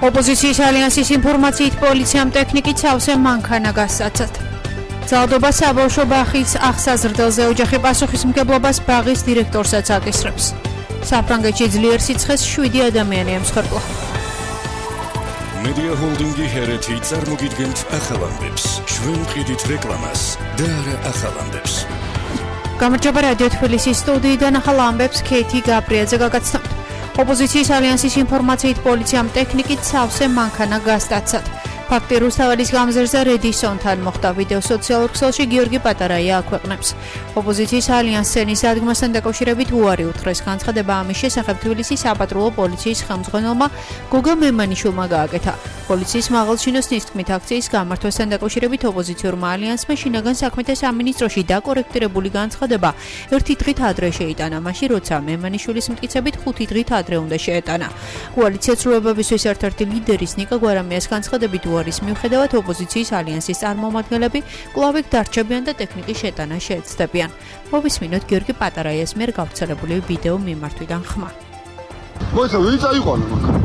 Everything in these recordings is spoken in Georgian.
ოპოზიციის ალიანსის ინფორმაციით პოლიციამ ტექნიკით სავსე მანქანა გასაცათ. ძალადობა საბავშვო ბაღის აღსაზრდელზე ოჯახი პასუხისმგებლობას ბაღის დირექტორსაც აკისრებს. საფრანგეთში ძლიერ სიცხეს 7 ადამიანი ემსხვერპლა. Media Holding-ი ჰერეთი წარმოგიდგენთ ახალამდებს. ჩვენ ვყიდით რეკლამას და არა ახალამდებს. გამარჯობა რადიო თბილისის სტუდიიდან ახალ ამბებს ქეითი გაბრიაძე გაგაცნობთ. ოპოზიციის ალიანსის ინფორმაციით პოლიციამ ტექნიკით სავსე მანქანა გასტაცათ. ფაქტი რუსთაველის გამზირზე რედისონთან მოხდა. ვიდეო სოციალურ ქსელში გიორგი პატარაია აქვეყნებს. ოპოზიციის ალიანსს სცენის დადგმასთან დაკავშირებით უარი უთხრეს. განცხადება ამის შესახებ თბილისის საპატრულო პოლიციის ხელმძღვანელმა გოგა მემანიშვილმა გააკეთა. პოლიციის მაღალჩინოსნის თქმით, აქციის გამართვასთან დაკავშირებით ოპოზიციურმა ალიანსმა შინაგან საქმეთა სამინისტროში დაკორექტირებული განცხადება 1 დღით ადრე შეიტანა, მაშინ როცა მემანიშვილის მტკიცებით 5 დღით ადრე უნდა შეეტანა. კოალიცია ცვლილებებისთვის ერთ-ერთი ლიდერის ნიკა გვარამიას განცხადებით უარის მიუხედავად ოპოზიციის ალიანსის წარმომადგენლები კვლავ დარჩებიან და ტექნიკის შეტანა შეეცდებიან. მოვისმინოთ გიორგი პატარაიას მიერ გავრცელებული ვიდეო მიმართვიდან ხმა. მოიცა ვინ წაიყვანა მაგ?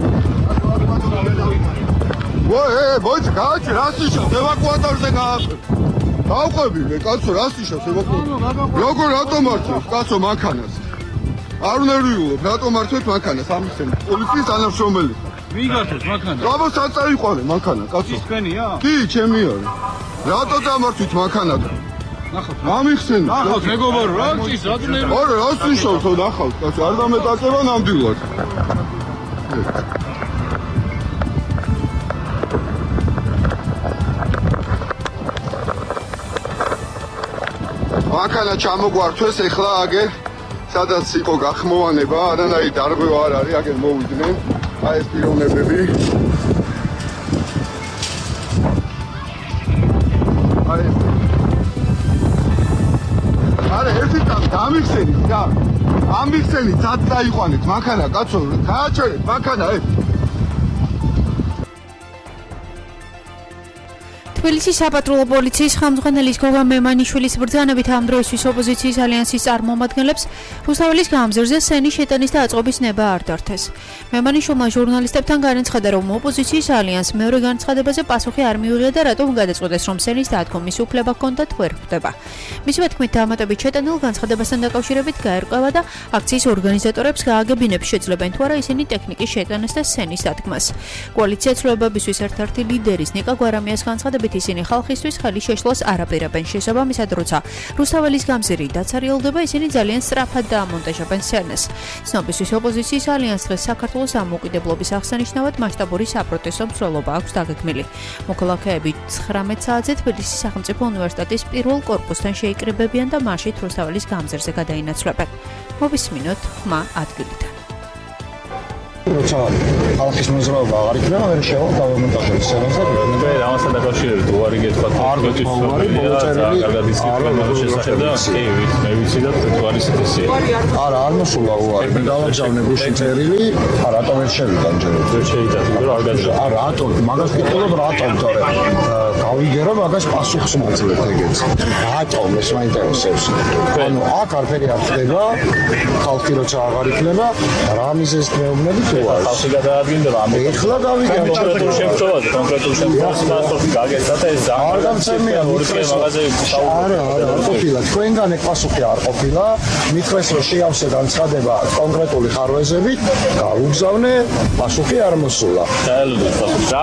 მოიცა გააჩი რას იშავს ევაკუატორზე გააყრე. დავყვები მე კაცო რას იშავს ევაკუატორზე? როგორ რატომ მართვით კაცო მანქანას? არ უნდა ვიულობ რატომ მართვით მანქანას ამისენ პოლიციის თანამშრომელი. ვიგართოს მანქანა? რაბოს წაიყვანე მანქანა კაცო? ის თქვენია? კი, ჩემი არის. რატო დამართვით მანქანა? ნახავთ, ამიხსენ. ნახავთ, მეგობარო, რა ჭის, რატომ ერ? არა, რას უშავთ, ნახავთ, კაცო, არ დამეტაკება ნამდვილად. მანქანა ჩამოგვართვეს, ეხლა აგერ სადაც იყო გახმოვანება, არანაირი დარღვევა არ არის, აგერ მოვიდნენ. აი ეს პიროვნებები. აი ეს. არა, ერთი წამი დამიხსენით რა. ამიხსენით, სად დაიყვანეთ მანქანა, კაცო, გააჩერეთ მანქანა ეს. თბილისის საპატრულო პოლიციის ხელმძღვანელის გოგა მემანიშვილის ბრძანებით ამ დროისთვის ოპოზიციის ალიანსის წარმომადგენლებს რუსთაველის გამზირზე სცენის შეტანის და აწყობის ნება არ დართეს. მემანიშვილმა ჟურნალისტებთან განაცხადა, რომ ოპოზიციის ალიანსს მეორე განცხადებაზე პასუხი არ მიუღია და რატომ გადაწყვეტეს, რომ სცენის დადგომის უფლება ჰქონდათ ვერ ხვდება. მისივე თქმით, დამატებით შეტანილ განცხადებასთან დაკავშირებით გაერკვევა და აქციის ორგანიზატორებს გააგებინებს შეძლებენ თუ არა ისინი ტექნიკის შეტანას და სცენის დადგმას. კოალიცია ცვლილებებისთვის ერთ-ერთი ლიდერის ნიკა გვარამიას განცხადებით ისინი ხალხისთვის ხელი შეშლოს არაპირებენ. შესაბამისად, როცა რუსთაველის გამზირი დაცარიელდება, ისინი ძალიან სწრაფად დაამონტაჟებენ სცენას. ცნობისთვის ოპოზიციის ალიანსს დღეს საქართველოს დამოუკიდებლობის აღსანიშნავად მასშტაბური საპროტესტო მსვლელობა აქვს დაგეგმილი. მოქალაქეები 19 საათზე თბილისის სახელმწიფო უნივერსიტეტის პირველ კორპუსთან შეიკრიბებიან და მარშით რუსთაველის გამზირზე გადაინაცვლებენ. მოვისმინოთ ხმა ადგილიდან. როცა ხალხის მოძრაობა აღარ იქნება, ვერ შევალ დავამონტაჟებს სცენას და მე ამასთან დაკავშირებით უარი გეთქვათ პროტესტის კარგად ისკიფრებიან შესახებ და კი მე ვიცი და თუ არის ისეთი. არა, არ მოსულა უარი. მე დავამჟავნე გუშინ წერილი, რატომ ვერ შევიდა ჯერ? ვერ შევიდა, იმიტომ რომ არ გაძლო. არა, რატომ? მაგას ვიტყოდებ რატომ, თორე გავიგერო მაგას პასუხს მოძლევთ ეგეც. რატომ ეს მაინტერესებს? ანუ აქ არაფერი არ ხდება, ხალხი როცა აღარ იქნება, რა მიზეზით მეუბნებით? ხალხი გადაადგინდება ამ ეხლა გავიგე კონკრეტულ შემთხვევაზე, კონკრეტულ შემთხვევაში პასუხი გაგეცა და ეს არ გამცემია არა ყოფილა თქვენგან ეგ პასუხი არ ყოფილა მითხრეს რომ შეავსე განცხადება კონკრეტული ხარვეზებით გაუგზავნე პასუხი არ მოსულა დაელოდეთ პასუხი რა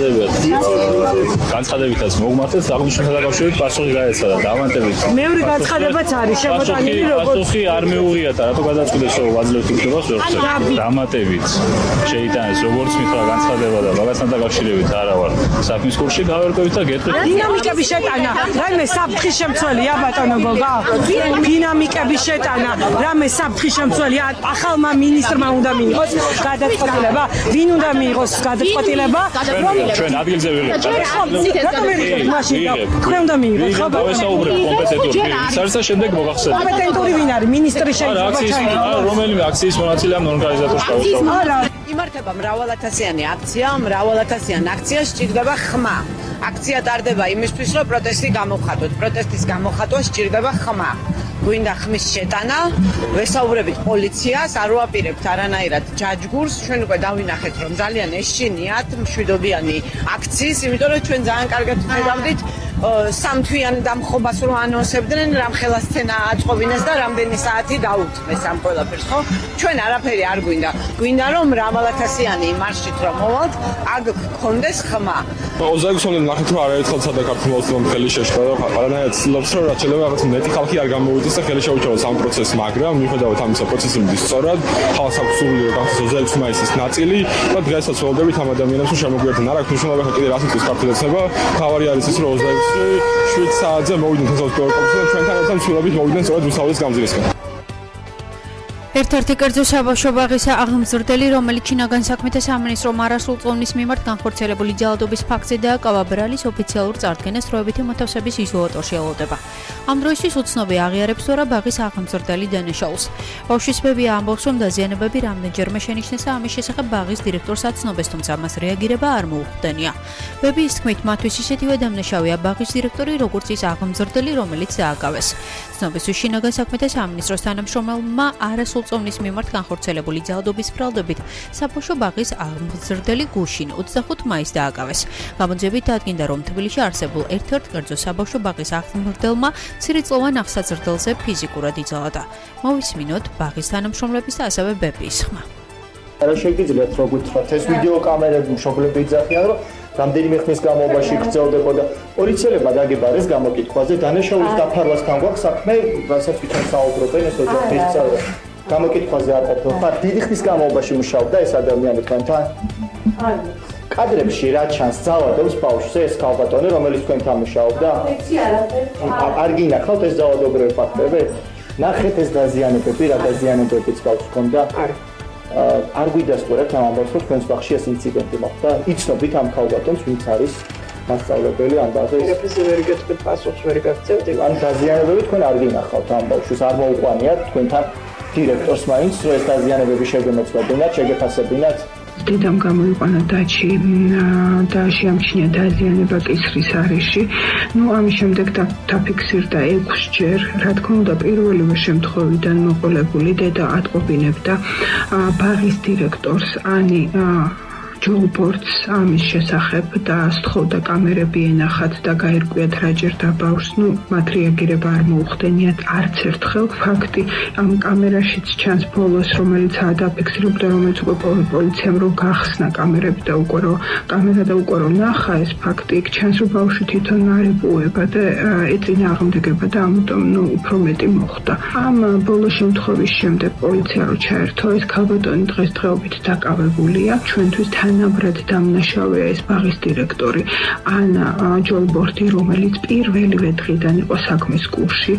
განცხადებითაც მოგმართეთ აღნიშნულთან დაკავშირებით პასუხი გაეცა და დამატებით მეორე განცხადებაც არის შემოტანილი როგორც პასუხი არ მეუღია და რატო გადაწყვიტეს რომ ვაძლევთ უფლებას ვერ ხსენებთ დამატებით შეიტანეს როგორც მითხრა განცხადება და მაგასთან დაკავშირებით არა ვარ საქმის კურსში გავერკვევით და გეტყვით დინამიკების შეტანა რაიმე საფრთხის შემცველია ბატონო გოგა დინამიკების შეტანა რაიმე საფრთხის შემცველია ახალმა მინისტრმა უნდა მიიღოს გადაწყვეტილება ვინ უნდა მიიღოს გადაწყვეტილება ჩვენ ადგილზე ვიღებთ რატომ ვერ იღებთ მაშინ თქვენ უნდა მიიღოთ ხო დავესაუბრებ კომპეტენტურ პირს და შემდეგ მოგახსენებთ კომპეტენტური ვინ არის მინისტრი შეიძლება ჩაიგოს რომელიმე აქციის მონაწილე ამ ორგანიზატორს არა იმართება მრავალათასიანი აქცია, მრავალათასიან აქციას სჭირდება ხმა. აქცია ტარდება იმისთვის, რომ პროტესტი გამოხატოთ. პროტესტის გამოხატვა სჭირდება ხმა. გვინდა ხმის შეტანა, ვესაუბრებით პოლიციას, არ ვაპირებთ არანაირად ჯაჯგურს, ჩვენ უკვე დავინახეთ, რომ ძალიან ეშინიათ მშვიდობიანი აქციის, იმიტომ რომ ჩვენ ძალიან კარგად ვხედავდით სამთვიან დამხობას რო ანონსებდნენ, რამხელა სცენა აწყობინეს და რამდენი საათი დაუთმეს ამ ყველაფერს, ხო? ჩვენ არაფერი არ გვინდა. გვინდა რომ მრავალათასიანი მარშრუტით რომ მოვალთ, აქ გქონდეს ხმა. 26-მდე ნახეთ რომ არაერთხელ საქართველოს ხელი შეშყა და ყველანაირად ცდილობს რომ რაც შეიძლება რაღაც მეტი ხალხი არ გამოვიდეს და ხელი შეუჩეროს ამ პროცესს, მაგრამ მიუხედავად ამისა პროცესი მიდის სწორად, ხალხს აქვს სურვილი რომ გახდეს 26 მაისის ნაწილი და დღესაც ველოდებით ამ ადამიანებს რომ შემოგვიერთდნენ. არ აქვს მნიშვნელობა კიდე რას იწვის ქართულეცნება, თავარი არის ის რომ 7 საათზე მოვიდნენ საზოგადოებრივ კომისიასთან, ჩვენთან ერთად მცურავით მოვიდნენ სწორედ რუსთავის გამზირისკენ. ერთ-ერთი კერძო საბავშვო ბაღის აღმზრდელი, რომელიც შინაგან საქმეთა სამინისტრომ არასრულწლოვნის მიმართ განხორციელებული ჯალადობის ფაქტზე დააკავა, ბრალის ოფიციალურ წარდგენას დროებითი მოთავსების იზოლატორში ელოდება. ამ დროისთვის უცნობი აღიარებს თუ არა ბაღის აღმზრდელი დანაშაულს. ბავშვის ბებია ამბობს, რომ დაზიანებები რამდენჯერმე შენიშნეს და ამის შესახებ ბაღის დირექტორს აცნობს, თუმცა მას რეაგირება არ მოუხდენია. ბებიის თქმით, მათთვის ისეთივე დამნაშავეა ბაღის დირექტორი, როგორც ის აღმზრდელი, რომელიც დააკავეს. ცნობისთვის შინაგან საქმეთა სამინისტროს თანამშრომელმა არასრულწლოვნის მიმართ განხორციელებული ჯალადობის ბრალდებით საბავშვო ბაღის აღმზრდელი გუშინ 25 მაისს დააკავეს. გამოძიებით დადგინდა, რომ თბილისში არსებულ ერთ-ერთ კერძო საბავშვო ბაღის აღმზრდელმა ცირიწლოვან აღსაძრდელზე ფიზიკურად იძალა. მოვისმინოთ ბაღის თანამშრომლების და ასევე ბებიის ხმა. არა შეგიძლიათ რომ გითხრათ ეს ვიდეო კამერები მშობლები იძახიან რომ რამდენიმე ხნის განმავლობაში გრძელდებოდა პოლიციელებმა დაგება ეს გამოკითხვაზე დანაშაულის დაფარვასთან გვაქვს საქმე, რასაც თვითონ საუბრობენ ეს ოჯახის წევრები. გამოკითხვაზე არ ყოფილ ხარ დიდი ხნის განმავლობაში მუშაობდა ეს ადამიანი თქვენთან? კადრებში რა ჩანს ძალადობს ბავშვზე ეს ქალბატონი რომელიც თქვენთან მუშაობდა? არ გინახავთ ეს ძალადობრივი ფაქტები? ნახეთ ეს დაზიანებები, რა დაზიანებებიც ბავშვს ჰქონდა? არ გვიდასტურებთ ამ ამბავს, რომ თქვენს ბაღში ეს ინციდენტი მოხდა. იცნობით ამ ქალბატონს, ვინც არის მასწავლებელი ამ ბაღის. პროფესორი გეტყვით პასუხს ვერ გაგცევთ. ან დაზიანებები თქვენ არ გინახავთ ამ ბავშვს, არ მოუყვანიათ თქვენთან დირექტორს მაინც, რომ ეს დაზიანებები შეგემოწმებინათ, შეგეფასებინათ. დედამ გამოიყვანა დაცი და შეამჩნია დაზიანება კისრის არეში. ამის შემდეგ დაფიქსირდა 6 ჯერ. რა თქმა უნდა, პირველივე შემთხვევიდან მოყოლებული დედა ატყობინებდა ბაღის დირექტორს ანი ჯოლბორდს ამის შესახებ და სთხოვდა კამერები ენახათ და გაირკვიათ რა ჭირდა ბავშვს. მათ რეაგირება არ მოუხდენიათ არც ერთხელ. ფაქტი ამ კამერაშიც ჩანს ბოლოს, რომელიც დაფიქსირდა, რომელიც უკვე პოლიციამ რო გახსნა კამერები და უკვე რო კამერა და უკვე რო ნახა ეს ფაქტი, იქ ჩანს რომ ბავშვი თვითონ არ იპოვება და ეწინააღმდეგება და ამიტომ უფრო მეტი მოხდა. ამ ბოლო შემთხვევის შემდეგ პოლიცია რო ჩაერთო, ეს ქალბატონი დღესდღეობით დაკავებულია. ჩვენთვის თანაბრად დამნაშავეა ეს ბაღის დირექტორი ანა ჯოლბორდი, რომელიც პირველივე დღიდან იყო საქმის კურსში.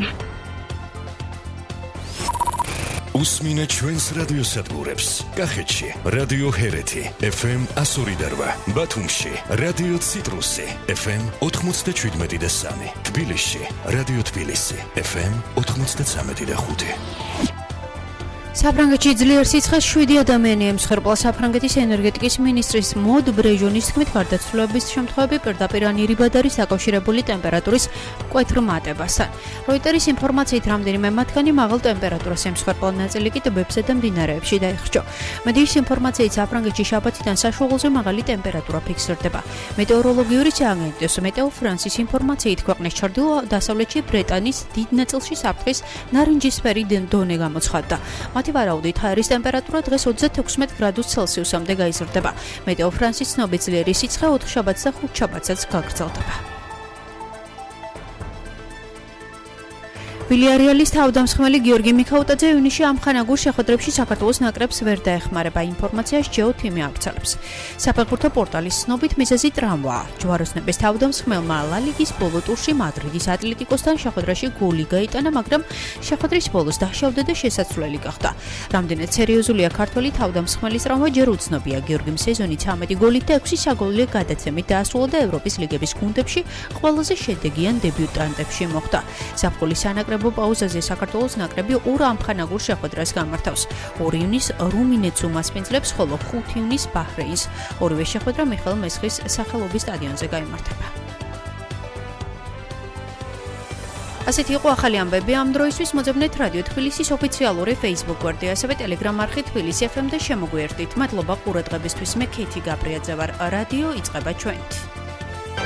უსმინეთ ჩვენს რადიოსადგურებს. კახეთში რადიო ჰერეთი FM 102.8, ბათუმში რადიო ციტრუსი FM 97.3, თბილისში რადიო თბილისი FM 93.5. საფრანგეთში ძლიერ სიცხეს 7 ადამიანი ემსხვერპლა. საფრანგეთის ენერგეტიკის მინისტრის მოდ ბრეჟონის თქმით, გარდაცვლილების შემთხვევები პირდაპირ ანირიბად არის დაკავშირებული ტემპერატურის მკვეთრ მატებასთან. როიტერის ინფორმაციით, რამდენიმე მათგანი მაღალ ტემპერატურას ემსხვერპლა, ნაწილი კი ტბებსა და მდინარეებში დაიხრჩო. მედიის ინფორმაციით, საფრანგეთში შაბათიდან საშუალებზე მაღალი ტემპერატურა ფიქსირდება. მეტეოროლოგიური სააგენტოს მეტეო ფრანსის ინფორმაციით, ქვეყნის ჩრდილო-დასავლეთში ბრეტანის დიდ ნაწილში საფრთხის ნარინჯისფერი დონე გამოცხადდა. მათი ვარაუდით ჰაერის ტემპერატურა დღეს 36 გრადუს ცელსიუსამდე გაიზრდება. მეტეო ფრანსის ცნობით ძლიერი სიცხე 4 შაბათს და 5 შაბათსაც გაგრძელდება. ვილიარეალის თავდამსხმელი გიორგი მიქაუტაძე ივნისში ამხანაგურ შეხვედრებში საქართველოს ნაკრებს ვერ დაეხმარება. ინფორმაციას ჯეო თიმი ავრცელებს. საფეხბურთო პორტალის ცნობით მიზეზი ტრამვაა. ჯვაროსნების თავდამსხმელმა ლა ლიგის ბოლო ტურში მადრიდის ატლეტიკოსთან შეხვედრაში გოლი გაიტანა, მაგრამ შეხვედრის ბოლოს დაშავდა და შესაცვლელი გახდა. რამდენად სერიოზულია ქართველი თავდამსხმელის ტრამვა ჯერ უცნობია. გიორგიმ სეზონი 13 გოლით და 6 საგოლე გადაცემით დაასრულა და ევროპის ლიგების გუნდებში ყველაზე შედეგიან დებიუტანტებში მოხვდა. ზაფხულის სანაკრებო პაუზაზე საქართველოს ნაკრები 2 ამხანაგურ შეხვედრას გამართავს. 2 ივნისს რუმინეთს უმასპინძლებს, ხოლო 5 ივნისს ბაჰრეინს. ორივე შეხვედრა მიხეილ მესხის სახელობის სტადიონზე გაიმართება. ასეთი იყო ახალი ამბები ამ დროისთვის. მოძებნეთ რადიო თბილისის ოფიციალური Facebook გვერდი, ასევე Telegram არხი თბილისი FM და შემოგვიერთდით. მადლობა ყურადღებისთვის. მე ქეთი გაბრიაძე ვარ. რადიო იწყება ჩვენით.